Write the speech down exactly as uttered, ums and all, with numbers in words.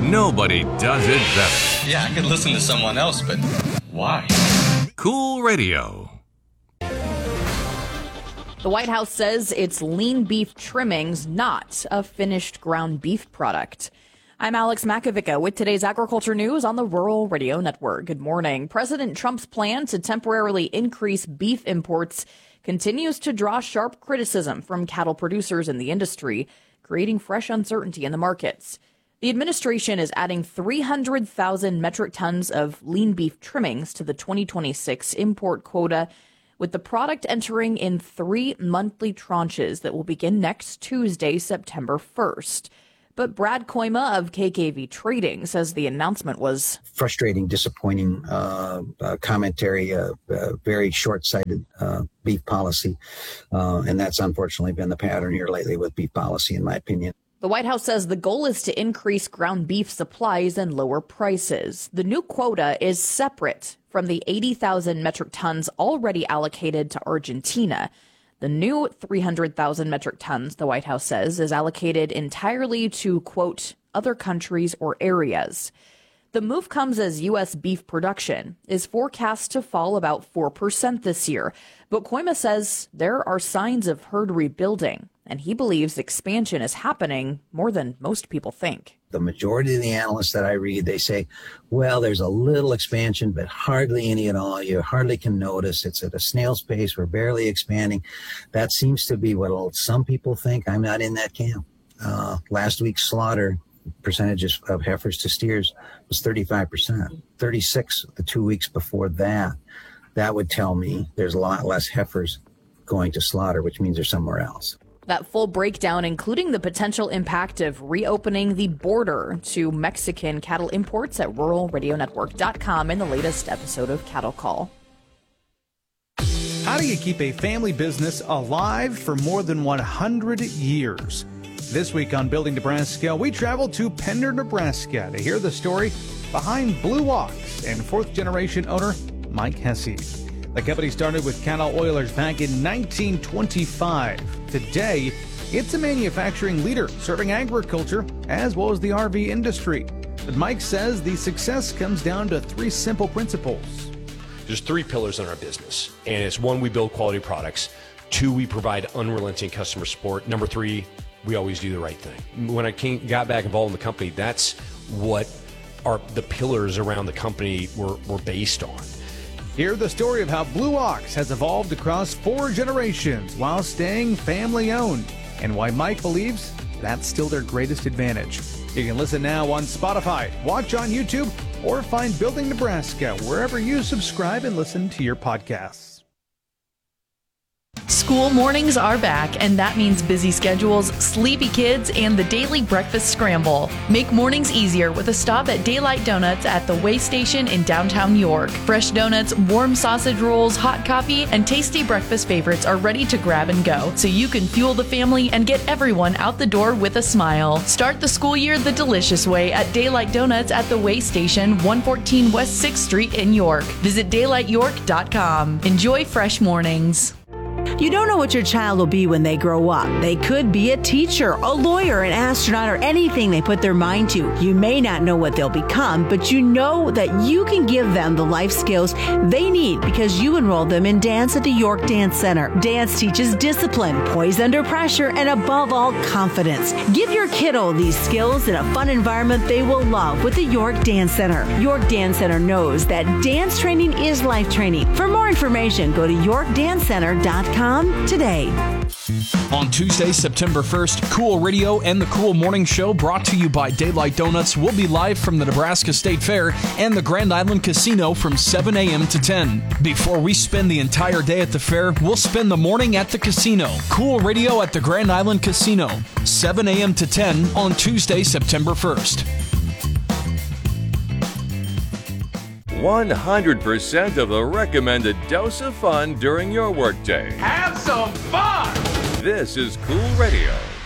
Nobody does it better. Yeah, I could listen to someone else, but why? Cool Radio. The White House says it's lean beef trimmings, not a finished ground beef product. I'm Alex Makovica with today's agriculture news on the Rural Radio Network. Good morning. President Trump's plan to temporarily increase beef imports continues to draw sharp criticism from cattle producers in the industry, creating fresh uncertainty in the markets. The administration is adding three hundred thousand metric tons of lean beef trimmings to the twenty twenty-six import quota, with the product entering in three monthly tranches that will begin next Tuesday, September first. But Brad Koima of K K V Trading says the announcement was frustrating, disappointing uh, uh, commentary, uh, uh, very short-sighted uh, beef policy. Uh, and that's unfortunately been the pattern here lately with beef policy, in my opinion. The White House says the goal is to increase ground beef supplies and lower prices. The new quota is separate from the eighty thousand metric tons already allocated to Argentina. The new three hundred thousand metric tons, the White House says, is allocated entirely to, quote, other countries or areas. The move comes as U S beef production is forecast to fall about four percent this year. But Koima says there are signs of herd rebuilding, and he believes expansion is happening more than most people think. The majority of the analysts that I read, they say, well, there's a little expansion, but hardly any at all. You hardly can notice. It's at a snail's pace. We're barely expanding. That seems to be what some people think. I'm not in that camp. Uh, last week's slaughter percentages of heifers to steers was thirty-five percent, thirty-six the two weeks before that. That would tell me there's a lot less heifers going to slaughter, which means they're somewhere else. That full breakdown, including the potential impact of reopening the border to Mexican cattle imports at rural radio network dot com in the latest episode of Cattle Call. How do you keep a family business alive for more than one hundred years? This week on Building Nebraska, we travel to Pender, Nebraska to hear the story behind Blue Ox and fourth-generation owner Mike Hesse. The company started with cattle oilers back in nineteen twenty-five. Today, it's a manufacturing leader serving agriculture as well as the R V industry. But Mike says the success comes down to three simple principles. There's three pillars in our business, and it's one, we build quality products. Two, we provide unrelenting customer support. Number three, we always do the right thing. When I came, got back involved in the company, that's what our the pillars around the company were, were based on. Hear the story of how Blue Ox has evolved across four generations while staying family-owned, and why Mike believes that's still their greatest advantage. You can listen now on Spotify, watch on YouTube, or find Building Nebraska wherever you subscribe and listen to your podcasts. School mornings are back, and that means busy schedules, sleepy kids, and the daily breakfast scramble. Make mornings easier with a stop at Daylight Donuts at the Way Station in downtown York. Fresh donuts, warm sausage rolls, hot coffee, and tasty breakfast favorites are ready to grab and go, so you can fuel the family and get everyone out the door with a smile. Start the school year the delicious way at Daylight Donuts at the Way Station, one fourteen West sixth Street in York. Visit daylight york dot com. Enjoy fresh mornings. You don't know what your child will be when they grow up. They could be a teacher, a lawyer, an astronaut, or anything they put their mind to. You may not know what they'll become, but you know that you can give them the life skills they need because you enrolled them in dance at the York Dance Center. Dance teaches discipline, poise under pressure, and above all, confidence. Give your kiddo these skills in a fun environment they will love with the York Dance Center. York Dance Center knows that dance training is life training. For more information, go to york dance center dot com today. On Tuesday, September first, Cool Radio and the Cool Morning Show, brought to you by Daylight Donuts, will be live from the Nebraska State Fair and the Grand Island Casino from seven a.m. to ten. Before we spend the entire day at the fair, we'll spend the morning at the casino. Cool Radio at the Grand Island Casino, seven a.m. to ten on Tuesday, September first. one hundred percent of the recommended dose of fun during your workday. Have some fun! This is Cool Radio.